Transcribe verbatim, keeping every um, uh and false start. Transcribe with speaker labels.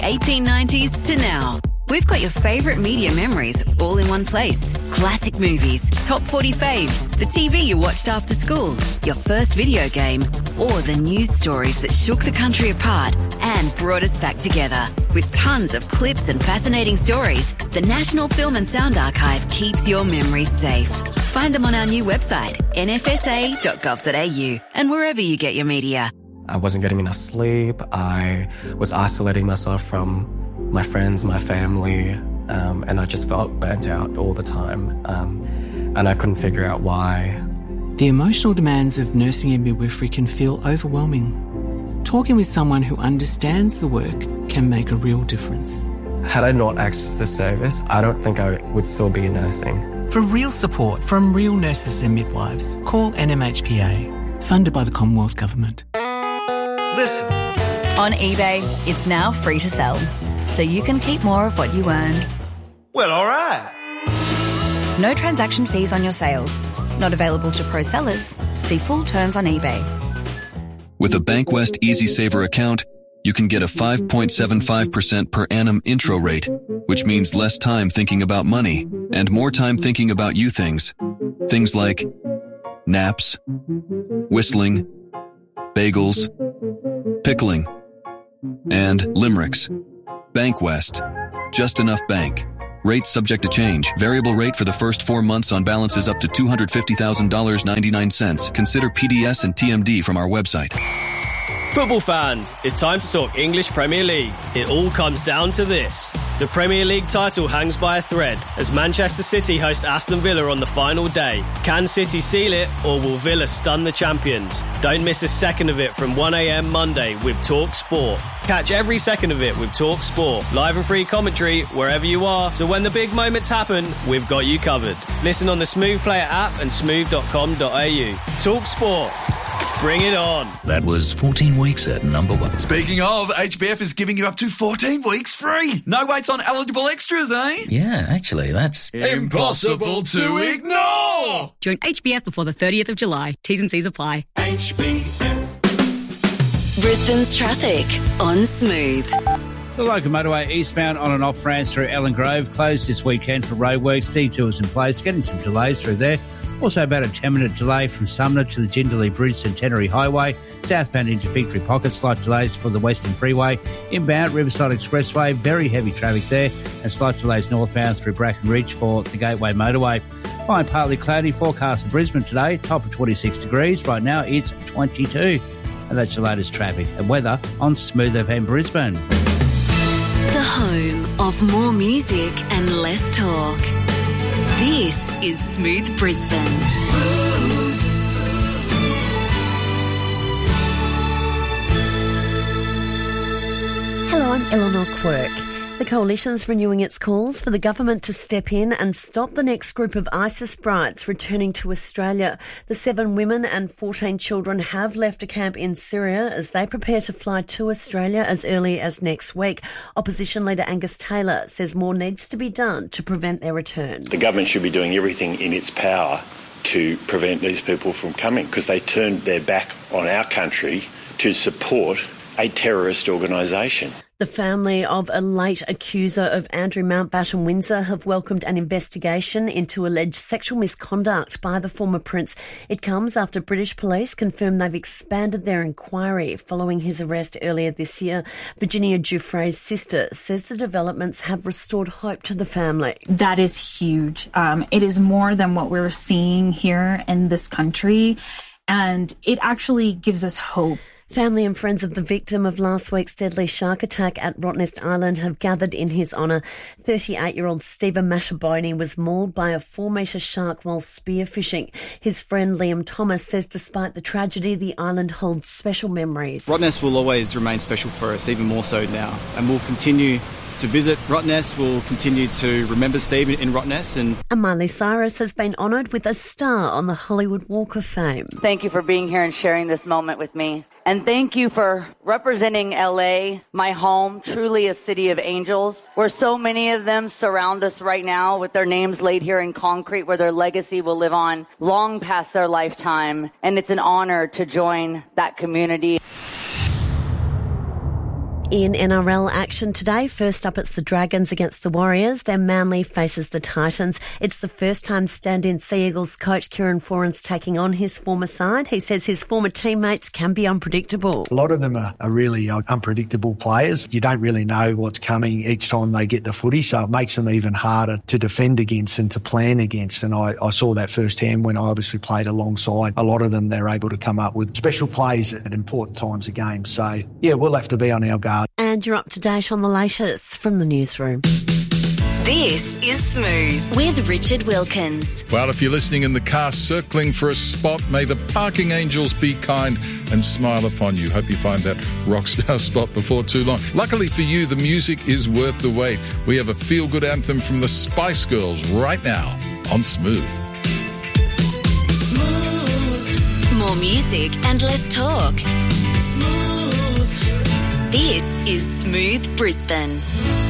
Speaker 1: eighteen nineties to now. We've got your favourite media memories all in one place. Classic movies, top forty faves, the T V you watched after school, your first video game, or the news stories that shook the country apart and brought us back together. With tons of clips and fascinating stories, the National Film and Sound Archive keeps your memories safe. Find them on our new website, n f s a dot gov dot a u, and wherever you get your media.
Speaker 2: I wasn't getting enough sleep. I was isolating myself from my friends, my family, um, and I just felt burnt out all the time. Um, and I couldn't figure out why.
Speaker 3: The emotional demands of nursing and midwifery can feel overwhelming. Talking with someone who understands the work can make a real difference.
Speaker 2: Had I not accessed this service, I don't think I would still be nursing.
Speaker 3: For real support from real nurses and midwives, call N M H P A, funded by the Commonwealth Government.
Speaker 4: Listen.
Speaker 5: On eBay, it's now free to sell, so you can keep more of what you earn.
Speaker 4: Well, all right.
Speaker 5: No transaction fees on your sales. Not available to pro sellers. See full terms on eBay.
Speaker 6: With a Bankwest Easy Saver account, you can get a five point seven five percent per annum intro rate, which means less time thinking about money and more time thinking about you things. Things like naps, whistling, bagels, pickling, and limericks. Bankwest. Just enough bank. Rates subject to change. Variable rate for the first four months on balances up to two hundred fifty thousand dollars and ninety-nine cents. Consider P D S and T M D from our website.
Speaker 7: Football fans, it's time to talk English Premier League. It all comes down to this. The Premier League title hangs by a thread as Manchester City host Aston Villa on the final day. Can City seal it, or will Villa stun the champions? Don't miss a second of it from one a.m. Monday with Talk Sport. Catch every second of it with Talk Sport. Live and free commentary wherever you are, so when the big moments happen, we've got you covered. Listen on the Smooth Player app and smooth dot com dot a u. Talk Sport. Bring it on.
Speaker 8: That was fourteen weeks at number one.
Speaker 4: Speaking of, H B F is giving you up to fourteen weeks free. No waits on eligible extras, eh?
Speaker 8: Yeah, actually, that's
Speaker 4: impossible to ignore.
Speaker 9: Join H B F before the thirtieth of July. T's and C's apply.
Speaker 4: H B F.
Speaker 1: Brisbane's traffic on Smooth.
Speaker 10: The local motorway eastbound on and off France through Ellen Grove closed this weekend for roadworks. T two is in place, getting some delays through there. Also about a ten-minute delay from Sumner to the Jindalee Bridge Centenary Highway. Southbound into Victory Pocket, slight delays for the Western Freeway. Inbound Riverside Expressway, very heavy traffic there. And slight delays northbound through Bracken Ridge for the Gateway Motorway. Fine, partly cloudy forecast for Brisbane today. Top of twenty-six degrees. Right now it's twenty-two. And that's your latest traffic and weather on Smooth F M Brisbane.
Speaker 1: The home of more music and less talk. This is Smooth Brisbane. Smooth.
Speaker 11: Hello, I'm Eleanor Quirk. The Coalition's renewing its calls for the government to step in and stop the next group of ISIS brides returning to Australia. The seven women and fourteen children have left a camp in Syria as they prepare to fly to Australia as early as next week. Opposition leader Angus Taylor says more needs to be done to prevent their return.
Speaker 12: The government should be doing everything in its power to prevent these people from coming because they turned their back on our country to support a terrorist organisation.
Speaker 11: The family of a late accuser of Andrew Mountbatten Windsor have welcomed an investigation into alleged sexual misconduct by the former prince. It comes after British police confirmed they've expanded their inquiry following his arrest earlier this year. Virginia Giuffre's sister says the developments have restored hope to the family.
Speaker 13: That is huge. Um, it is more than what we're seeing here in this country, and it actually gives us hope.
Speaker 11: Family and friends of the victim of last week's deadly shark attack at Rottnest Island have gathered in his honour. thirty-eight-year-old Stephen Mashaboni was mauled by a four-metre shark while spearfishing. His friend Liam Thomas says despite the tragedy, the island holds special memories.
Speaker 14: Rottnest will always remain special for us, even more so now. And we'll continue to visit Rottnest. We'll continue to remember Steve in Rottnest. And,
Speaker 11: and Miley Cyrus has been honoured with a star on the Hollywood Walk of Fame.
Speaker 15: Thank you for being here and sharing this moment with me. And thank you for representing L A, my home, truly a city of angels, where so many of them surround us right now with their names laid here in concrete, where their legacy will live on long past their lifetime. And it's an honor to join that community.
Speaker 11: In N R L action today, first up it's the Dragons against the Warriors. Then Manly faces the Titans. It's the first time stand-in Sea Eagles coach Kieran Foran's taking on his former side. He says his former teammates can be unpredictable.
Speaker 16: A lot of them are, are really uh, unpredictable players. You don't really know what's coming each time they get the footy, so it makes them even harder to defend against and to plan against. And I, I saw that firsthand when I obviously played alongside a lot of them. They're able to come up with special plays at important times of games. So, yeah, we'll have to be on our guard.
Speaker 11: And you're up to date on the latest from the newsroom.
Speaker 1: This is Smooth with Richard Wilkins.
Speaker 17: Well, if you're listening in the car circling for a spot, may the parking angels be kind and smile upon you. Hope you find that rock star spot before too long. Luckily for you, the music is worth the wait. We have a feel-good anthem from the Spice Girls right now on Smooth.
Speaker 1: Smooth. More music and less talk. Smooth. This is Smooth Brisbane.